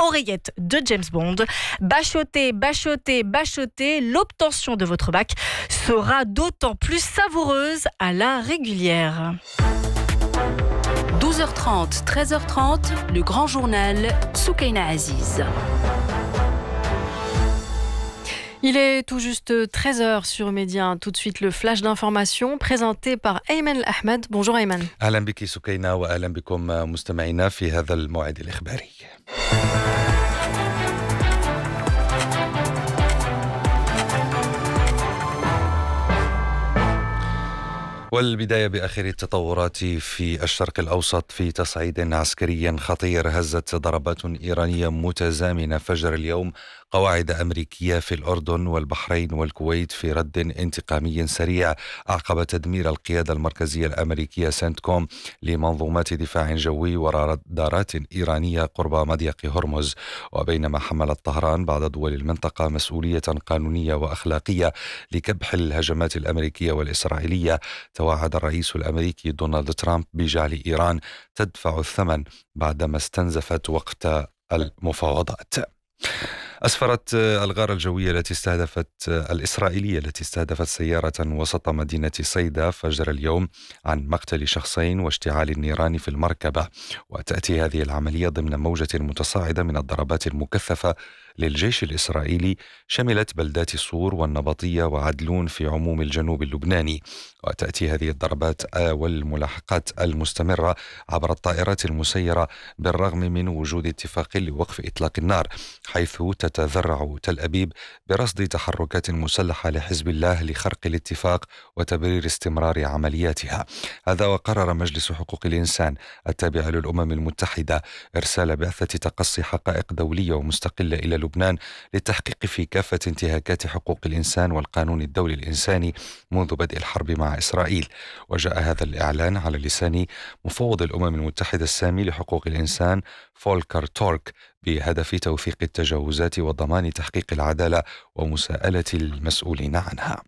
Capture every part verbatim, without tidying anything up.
oreillette de James Bond. Bachotez, bachotez, bachotez, l'obtention de votre bac sera d'autant plus savoureuse à la régulière. douze heures trente, treize heures trente, le grand journal Soukaina Aziz. Il est tout juste treize heures sur Média. Tout de suite, le flash d'information présenté par Ayman Ahmed. Bonjour Ayman. أهلا بك سكينة وأهلا بكم مستمعينا في هذا الموعد الإخباري. والبداية بآخر التطورات في الشرق الأوسط. في تصعيد عسكري خطير هزت ضربات إيرانية متزامنة فجر اليوم قواعد أمريكية في الأردن والبحرين والكويت في رد انتقامي سريع أعقب تدمير القيادة المركزية الأمريكية سنتكوم لمنظومات دفاع جوي ورادارات إيرانية قرب مضيق هرمز. وبينما حملت طهران بعض دول المنطقة مسؤولية قانونية وأخلاقية لكبح الهجمات الأمريكية والإسرائيلية، توعد الرئيس الأمريكي دونالد ترامب بجعل إيران تدفع الثمن بعدما استنزفت وقت المفاوضات. أسفرت الغارة الجوية التي استهدفت الإسرائيلية التي استهدفت سيارة وسط مدينة صيدا فجر اليوم عن مقتل شخصين واشتعال النيران في المركبة. وتأتي هذه العملية ضمن موجة متصاعدة من الضربات المكثفة للجيش الإسرائيلي شملت بلدات صور والنبطية وعدلون في عموم الجنوب اللبناني. وتأتي هذه الضربات والملاحقات المستمرة عبر الطائرات المسيرة بالرغم من وجود اتفاق لوقف إطلاق النار، حيث تتذرع تل أبيب برصد تحركات مسلحة لحزب الله لخرق الاتفاق وتبرير استمرار عملياتها. هذا وقرر مجلس حقوق الإنسان التابع للأمم المتحدة إرسال بعثة تقصي حقائق دولية ومستقلة إلى لبنان للتحقيق في كافة انتهاكات حقوق الإنسان والقانون الدولي الإنساني منذ بدء الحرب مع إسرائيل. وجاء هذا الإعلان على لسان مفوض الأمم المتحدة السامي لحقوق الإنسان فولكر تورك بهدف توثيق التجاوزات وضمان تحقيق العدالة ومساءلة المسؤولين عنها.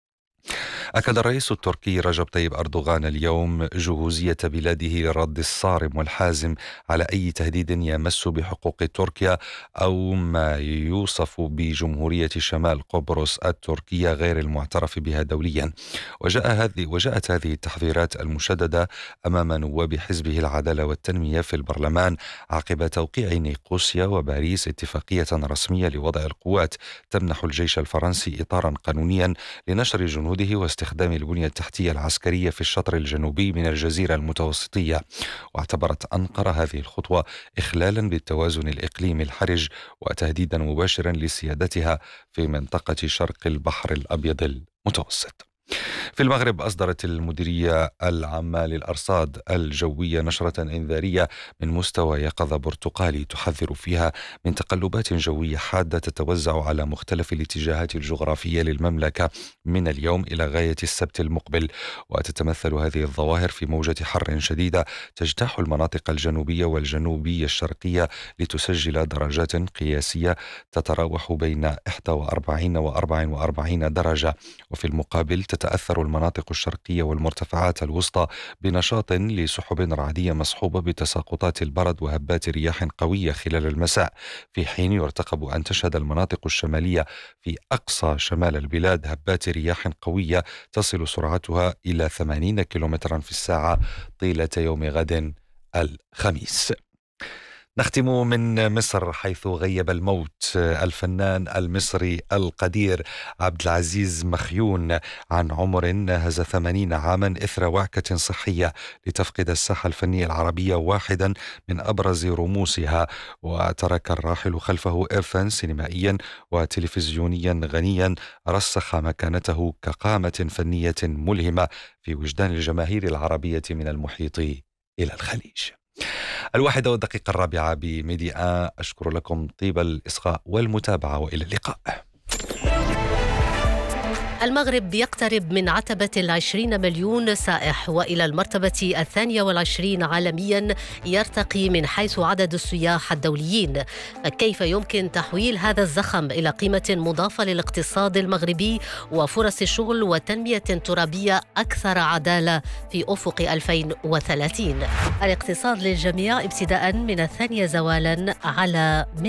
أكد الرئيس التركي رجب طيب أردوغان اليوم جهوزية بلاده للرد الصارم والحازم على أي تهديد يمس بحقوق تركيا أو ما يوصف بجمهورية شمال قبرص التركية غير المعترف بها دوليا. وجاء هذه وجاءت هذه التحذيرات المشددة أمام نواب حزبه العدالة والتنمية في البرلمان عقب توقيع نيقوسيا وباريس اتفاقية رسمية لوضع القوات تمنح الجيش الفرنسي إطارا قانونيا لنشر جنوده واستخدام البنية التحتية العسكرية في الشطر الجنوبي من الجزيرة المتوسطية. واعتبرت أنقرة هذه الخطوة إخلالا بالتوازن الإقليمي الحرج وتهديدا مباشرا لسيادتها في منطقة شرق البحر الأبيض المتوسط. في المغرب أصدرت المديرية العامة للأرصاد الجوية نشرة إنذارية من مستوى يقظة برتقالي تحذر فيها من تقلبات جوية حادة تتوزع على مختلف الاتجاهات الجغرافية للمملكة من اليوم إلى غاية السبت المقبل. وتتمثل هذه الظواهر في موجة حر شديدة تجتاح المناطق الجنوبية والجنوبية الشرقية لتسجل درجات قياسية تتراوح بين واحد وأربعين و أربعة وأربعين درجة. وفي المقابل تتأثر المناطق الشرقية والمرتفعات الوسطى بنشاط لسحب رعدية مصحوبة بتساقطات البرد وهبات رياح قوية خلال المساء، في حين يرتقب أن تشهد المناطق الشمالية في أقصى شمال البلاد هبات رياح قوية تصل سرعتها إلى ثمانين كيلومترا في الساعة طيلة يوم غد الخميس. نختم من مصر حيث غيب الموت الفنان المصري القدير عبد العزيز مخيون عن عمر ناهز ثمانين عاما إثر وعكة صحية لتفقد الساحة الفنية العربية واحدا من أبرز رموزها. وترك الراحل خلفه إرثا سينمائيا وتلفزيونيا غنيا رسخ مكانته كقامة فنية ملهمة في وجدان الجماهير العربية من المحيط إلى الخليج. الواحدة والدقيقة الرابعة بميديا. أشكر لكم طيب الإصغاء والمتابعة وإلى اللقاء. المغرب يقترب من عتبة العشرين مليون سائح، وإلى المرتبة الثانية والعشرين عالميا يرتقي من حيث عدد السياح الدوليين. كيف يمكن تحويل هذا الزخم إلى قيمة مضافة للاقتصاد المغربي وفرص الشغل وتنمية ترابية أكثر عدالة في أفق ألفين وثلاثين؟ الاقتصاد للجميع ابتداء من الثانية زوالا على